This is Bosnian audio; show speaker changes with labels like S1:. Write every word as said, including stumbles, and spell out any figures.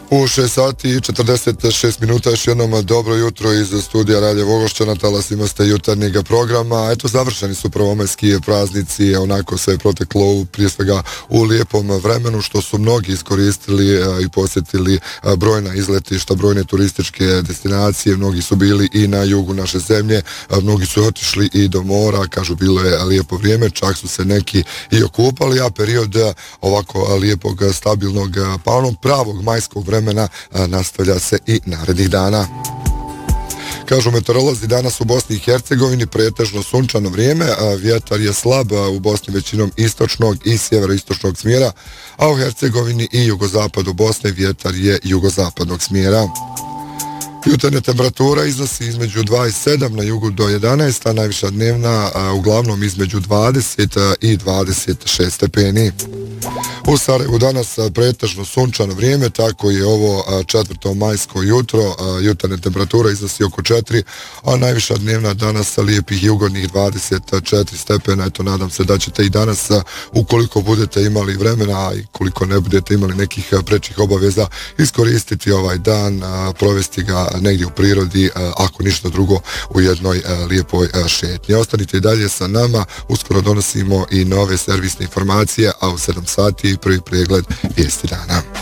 S1: U šest sati i četrdeset šest minuta još jednom dobro jutro iz studija Radio Vogošća, na talasima ste jutarnjeg programa. Eto, završeni su prvomajski praznici, onako sve je proteklo prije svega u lijepom vremenu, što su mnogi iskoristili i posjetili brojna izletišta, brojne turističke destinacije, mnogi su bili i na jugu naše zemlje, mnogi su otišli i do mora, kažu bilo je lijepo vrijeme, čak su se neki i okupali, a period ovako lijepog, stabilnog, pa onog pravog majskog vremena vremena nastavlja se i narednih dana. Kažu meteorolozi, danas u Bosni i Hercegovini pretežno sunčano vrijeme, vjetar je slab u Bosni većinom istočnog i sjeveroistočnog smjera, a u Hercegovini i jugozapadu Bosne vjetar je jugozapadnog smjera. Jutarnja temperatura iznosi između dvadeset sedam na jugu do jedanaest, a najviša dnevna uglavnom između dvadeset i dvadeset šest stepeni. U Sarajevu danas pretežno sunčano vrijeme, tako je ovo četvrto majsko jutro, jutarnja temperatura iznosi oko četiri, a najviša dnevna danas lijepih i ugodnih dvadeset četiri stepena. Eto, nadam se da ćete i danas, ukoliko budete imali vremena i koliko ne budete imali nekih prečih obaveza, iskoristiti ovaj dan, provesti ga negdje u prirodi, ako ništa drugo u jednoj lijepoj šetnji. Ostanite i dalje sa nama, uskoro donosimo i nove servisne informacije, a u sedam sati prvi pregled vijesti dana.